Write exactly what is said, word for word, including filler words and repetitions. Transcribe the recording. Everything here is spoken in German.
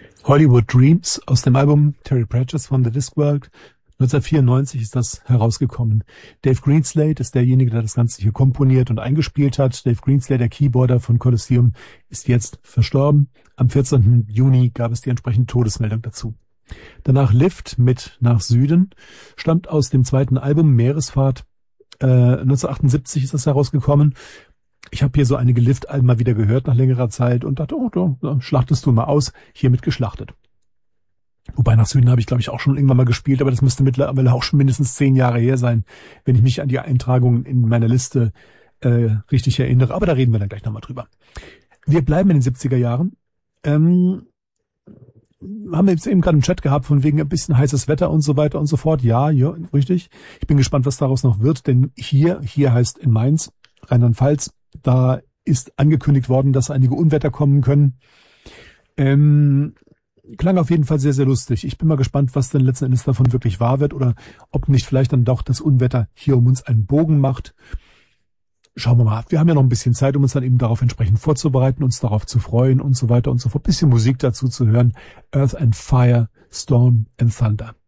Hollywood Dreams aus dem Album Terry Pratchett von The Discworld. neunzehnhundertvierundneunzig ist das herausgekommen. Dave Greenslade ist derjenige, der das Ganze hier komponiert und eingespielt hat. Dave Greenslade, der Keyboarder von Colosseum, ist jetzt verstorben. Am vierzehnten Juni gab es die entsprechende Todesmeldung dazu. Danach Lift mit Nach Süden, stammt aus dem zweiten Album Meeresfahrt. Äh, neunzehnhundertachtundsiebzig ist das herausgekommen. Ich habe hier so einige Lift-Alben mal wieder gehört nach längerer Zeit und dachte, oh, da, da schlachtest du mal aus. Hiermit geschlachtet. Wobei Nach Süden habe ich, glaube ich, auch schon irgendwann mal gespielt, aber das müsste mittlerweile auch schon mindestens zehn Jahre her sein, wenn ich mich an die Eintragungen in meiner Liste äh, richtig erinnere. Aber da reden wir dann gleich nochmal drüber. Wir bleiben in den siebziger Jahren. Ähm, haben wir jetzt eben gerade im Chat gehabt, von wegen ein bisschen heißes Wetter und so weiter und so fort. Ja, ja, richtig. Ich bin gespannt, was daraus noch wird, denn hier, hier heißt in Mainz, Rheinland-Pfalz, da ist angekündigt worden, dass einige Unwetter kommen können. Ähm, klang auf jeden Fall sehr, sehr lustig. Ich bin mal gespannt, was denn letzten Endes davon wirklich wahr wird oder ob nicht vielleicht dann doch das Unwetter hier um uns einen Bogen macht. Schauen wir mal. Wir haben ja noch ein bisschen Zeit, um uns dann eben darauf entsprechend vorzubereiten, uns darauf zu freuen und so weiter und so fort. Ein bisschen Musik dazu zu hören. Earth and Fire, Storm and Thunder.